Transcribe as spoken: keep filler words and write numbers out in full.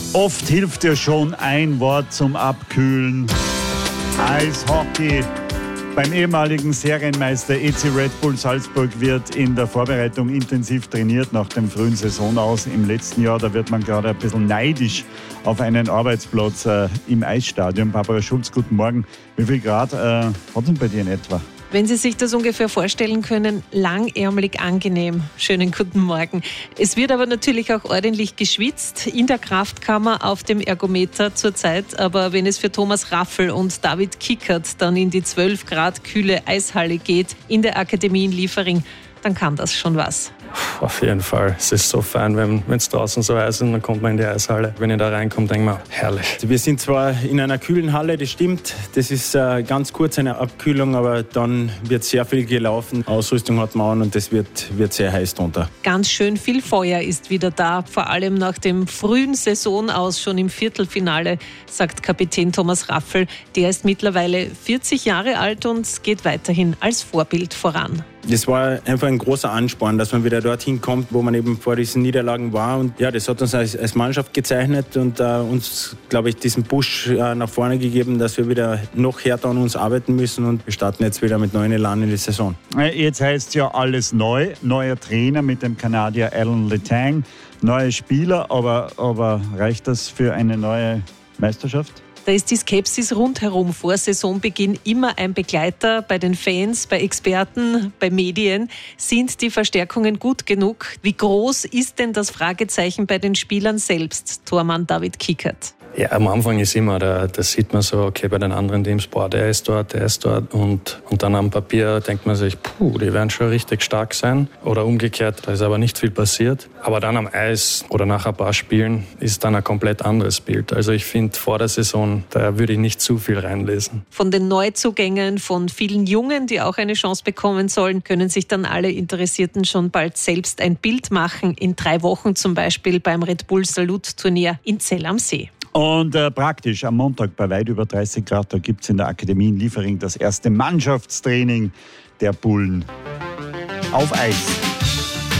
Oft hilft ja schon ein Wort zum Abkühlen. Eishockey. Beim ehemaligen Serienmeister E C Red Bull Salzburg wird in der Vorbereitung intensiv trainiert nach dem frühen Saisonaus im letzten Jahr. Da wird man gerade ein bisschen neidisch auf einen Arbeitsplatz äh, im Eisstadion. Barbara Schulz, guten Morgen. Wie viel Grad äh, hat denn bei dir in etwa? Wenn Sie sich das ungefähr vorstellen können, langärmelig angenehm. Schönen guten Morgen. Es wird aber natürlich auch ordentlich geschwitzt in der Kraftkammer auf dem Ergometer zurzeit. Aber wenn es für Thomas Raffl und David Kickert dann in die zwölf Grad kühle Eishalle geht in der Akademie in Liefering, dann kann das schon was. Auf jeden Fall. Es ist so fein, wenn es draußen so heiß ist und dann kommt man in die Eishalle. Wenn ich da reinkomme, denke ich mir, herrlich. Wir sind zwar in einer kühlen Halle, das stimmt. Das ist äh, ganz kurz eine Abkühlung, aber dann wird sehr viel gelaufen. Ausrüstung hat man an und das wird, wird sehr heiß drunter. Ganz schön viel Feuer ist wieder da, vor allem nach dem frühen Saisonaus schon im Viertelfinale, sagt Kapitän Thomas Raffl. Der ist mittlerweile vierzig Jahre alt und geht weiterhin als Vorbild voran. Das war einfach ein großer Ansporn, dass man wieder dorthin kommt, wo man eben vor diesen Niederlagen war. Und ja, das hat uns als, als Mannschaft gezeichnet und äh, uns, glaube ich, diesen Push äh, nach vorne gegeben, dass wir wieder noch härter an uns arbeiten müssen. Und wir starten jetzt wieder mit neuen Elan in die Saison. Jetzt heißt ja alles neu. Neuer Trainer mit dem Kanadier Alan Letang. Neue Spieler, aber, aber reicht das für eine neue Meisterschaft? Da ist die Skepsis rundherum vor Saisonbeginn immer ein Begleiter. Bei den Fans, bei Experten, bei Medien. Sind die Verstärkungen gut genug? Wie groß ist denn das Fragezeichen bei den Spielern selbst? Tormann David Kickert. Ja, am Anfang ist immer, da, da sieht man so, okay, bei den anderen Teams, boah, der ist dort, der ist dort. Und, und dann am Papier denkt man sich, puh, die werden schon richtig stark sein. Oder umgekehrt, da ist aber nicht viel passiert. Aber dann am Eis oder nach ein paar Spielen ist dann ein komplett anderes Bild. Also ich finde, vor der Saison, da würde ich nicht zu viel reinlesen. Von den Neuzugängen, von vielen Jungen, die auch eine Chance bekommen sollen, können sich dann alle Interessierten schon bald selbst ein Bild machen. In drei Wochen zum Beispiel beim Red Bull Salute-Turnier in Zell am See. Und äh, praktisch am Montag bei weit über dreißig Grad, da gibt es in der Akademie in Liefering das erste Mannschaftstraining der Bullen auf Eis.